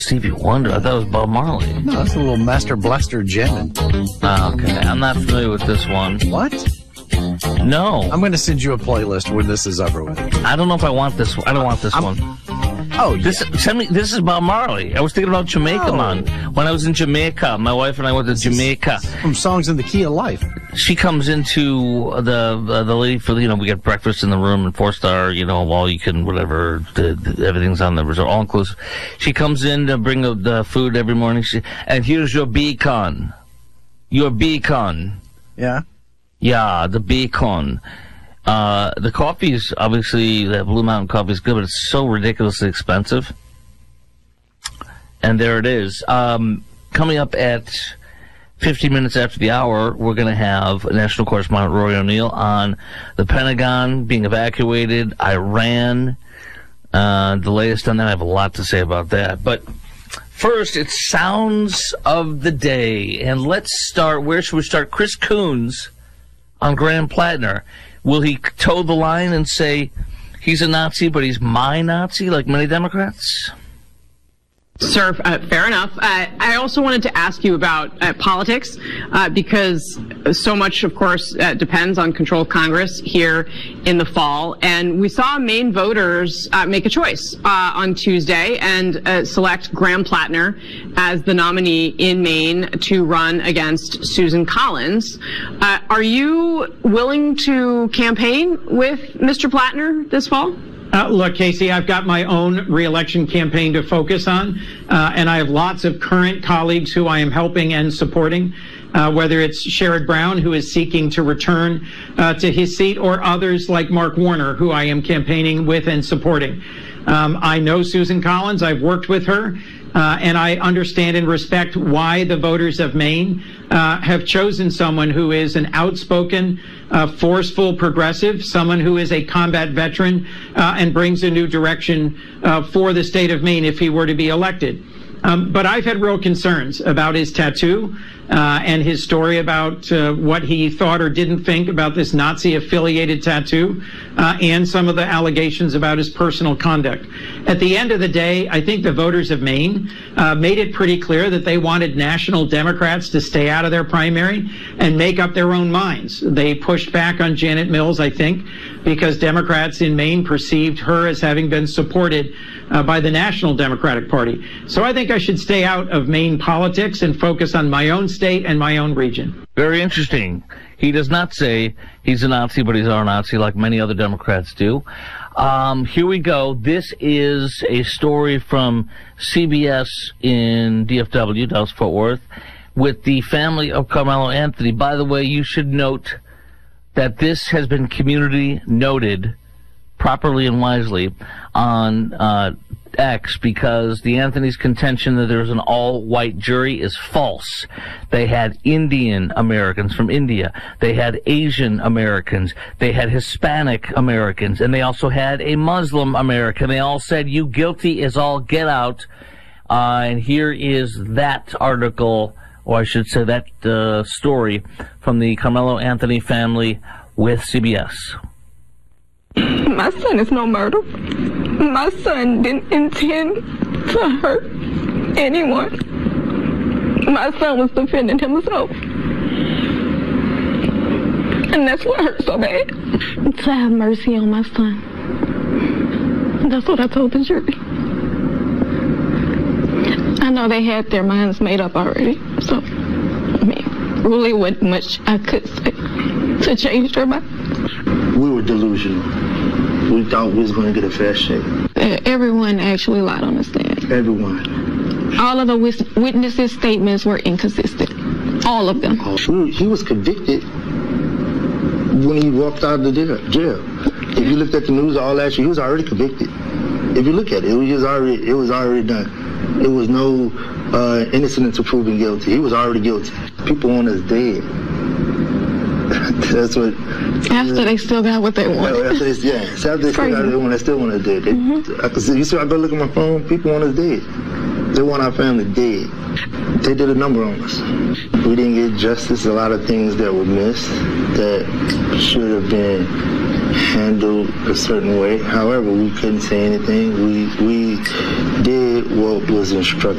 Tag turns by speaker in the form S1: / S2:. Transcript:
S1: Stevie Wonder? I thought it was Bob Marley.
S2: No, that's a little Master Blaster jamming.
S1: Oh, okay. I'm not familiar with this one.
S2: What?
S1: No.
S2: I'm going to send you a playlist when this is over with.
S1: I don't know if I want this one. I don't want this one.
S2: Oh, yeah.
S1: This is Bob Marley. I was thinking about Jamaica, man. When I was in Jamaica, my wife and I went to Jamaica.
S2: From Songs in the Key of Life.
S1: She comes into the lady for, we get breakfast in the room and 4-star, all you can, whatever, everything's on the resort, all inclusive. She comes in to bring the food every morning. And here's your beacon. Your beacon.
S2: Yeah?
S1: Yeah, the beacon. The coffee is obviously, that Blue Mountain coffee is good, but it's so ridiculously expensive. And there it is. Coming up at 15 minutes after the hour, we're going to have National Correspondent Rory O'Neill on the Pentagon being evacuated, Iran, the latest on that. I have a lot to say about that. But first, it's Sounds of the Day. And let's start, where should we start? Chris Coons on Graham Plattner. Will he toe the line and say he's a Nazi, but he's my Nazi, like many Democrats?
S3: Sir, fair enough. I also wanted to ask you about politics, because so much, of course, depends on control of Congress here in the fall. And we saw Maine voters make a choice on Tuesday and select Graham Plattner as the nominee in Maine to run against Susan Collins. Are you willing to campaign with Mr. Plattner this fall?
S4: Look, Casey, I've got my own reelection campaign to focus on, and I have lots of current colleagues who I am helping and supporting, whether it's Sherrod Brown, who is seeking to return to his seat, or others like Mark Warner, who I am campaigning with and supporting. I know Susan Collins. I've worked with her, and I understand and respect why the voters of Maine have chosen someone who is an outspoken, forceful progressive, someone who is a combat veteran and brings a new direction for the state of Maine if he were to be elected. But I've had real concerns about his tattoo and his story about what he thought or didn't think about this Nazi-affiliated tattoo and some of the allegations about his personal conduct. At the end of the day, I think the voters of Maine made it pretty clear that they wanted national Democrats to stay out of their primary and make up their own minds. They pushed back on Janet Mills, I think, because Democrats in Maine perceived her as having been supported by the National Democratic Party. So I think I should stay out of Maine politics and focus on my own state and my own region.
S1: Very interesting. He does not say he's a Nazi, but he's our Nazi, like many other Democrats do. Here we go. This is a story from CBS in DFW, Dallas-Fort Worth, with the family of Carmelo Anthony. By the way, you should note that this has been community noted properly and wisely on X, because the Anthony's contention that there's an all-white jury is false. They had Indian Americans from India. They had Asian Americans. They had Hispanic Americans. And they also had a Muslim American. They all said, you guilty as all get out. And here is that article, or I should say that story from the Carmelo Anthony family with CBS.
S5: My son is no murder. My son didn't intend to hurt anyone. My son was defending himself. And that's what hurt so bad. To have mercy on my son. That's what I told the jury. I know they had their minds made up already. So, I mean, really wasn't much I could say to change their mind.
S6: We were delusional. We thought we was going to get a fair shake.
S5: Everyone actually lied on the stand.
S6: Everyone.
S5: All of the witnesses' statements were inconsistent. All of them.
S6: He was convicted when he walked out of the jail. If you looked at the news all last year, he was already convicted. If you look at it, it was already done. It was no innocent until proven guilty. He was already guilty. People want us dead. That's what.
S5: After they still got what they wanted.
S6: After they still got what they want, they still want us dead. I can see. You see, I go look at my phone. People want us dead. They want our family dead. They did a number on us. We didn't get justice. A lot of things that were missed that should have been handled a certain way. However, we couldn't say anything. We did what was instructed